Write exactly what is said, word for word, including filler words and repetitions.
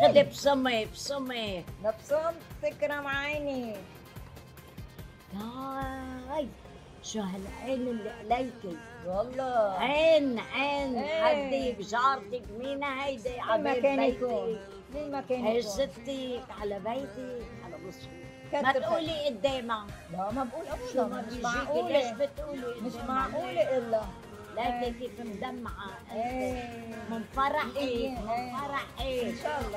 خدي بصمي بصمي. نبصم تكرم عيني. هاي شو هالعين اللي عليكي؟ والله عين عين إيه. حدك جارتك مين هيدي مين على ما بيت كان يكون؟ بيتك؟ مين ما كان هي يكون؟ ستك على بيتك على بصري. ما كتر تقولي قدامها. لا ما بقول شو ابدا، ما مش بيجيكي ليش معقولة، بتقولي مش قدامها؟ معقولة الا ليكي كيف مدمعة انت ايه من فرحك إيه. من فرحك. ان شاء الله.